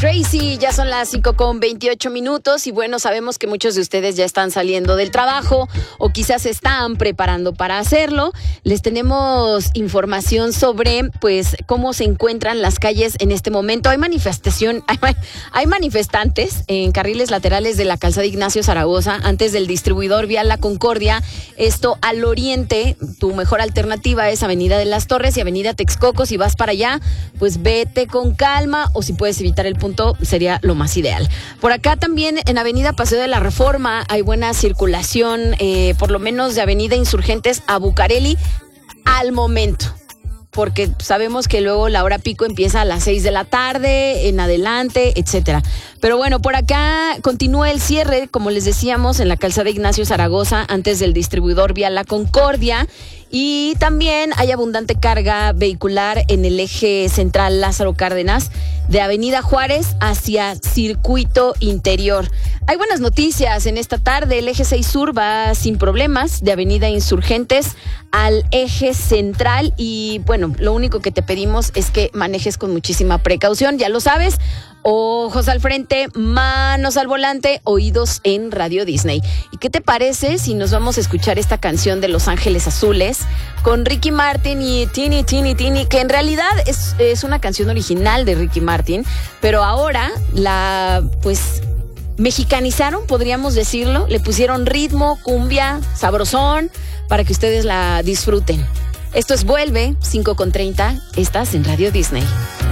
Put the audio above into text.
Tracy, ya son las 5:28 y bueno, sabemos que muchos de ustedes ya están saliendo del trabajo o quizás se están preparando para hacerlo. Les tenemos información sobre pues cómo se encuentran las calles en este momento. Hay manifestantes en carriles laterales de la calzada Ignacio Zaragoza antes del distribuidor vial La Concordia. Esto al oriente, tu mejor alternativa es Avenida de las Torres y Avenida Texcoco. Si vas para allá, pues vete con calma o si puedes evitar el punto sería lo más ideal. Por acá también en Avenida Paseo de la Reforma hay buena circulación, por lo menos de Avenida Insurgentes a Bucareli al momento, porque sabemos que luego la hora pico empieza a las 6 de la tarde en adelante, etcétera. Pero bueno, por acá continúa el cierre, como les decíamos, en la calzada Ignacio Zaragoza antes del distribuidor vial La Concordia. Y también hay abundante carga vehicular en el eje central Lázaro Cárdenas, de Avenida Juárez hacia Circuito Interior. Hay buenas noticias en esta tarde. El eje 6 Sur va sin problemas de Avenida Insurgentes al eje central. Y bueno, lo único que te pedimos es que manejes con muchísima precaución. Ya lo sabes, ojos al frente, manos al volante, oídos en Radio Disney. ¿Y qué te parece si nos vamos a escuchar esta canción de Los Ángeles Azules con Ricky Martin y Tini, que en realidad es una canción original de Ricky Martin, pero ahora la pues mexicanizaron, podríamos decirlo, le pusieron ritmo, cumbia, sabrosón, para que ustedes la disfruten. Esto es Vuelve, 5:30, estás en Radio Disney.